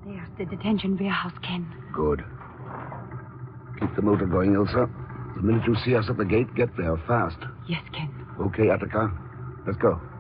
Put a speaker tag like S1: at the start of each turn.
S1: There's the detention warehouse, Ken.
S2: Good. Keep the motor going, Ilsa. The minute you see us at the gate, get there fast.
S1: Yes, Ken.
S2: Okay, Attica. Let's go.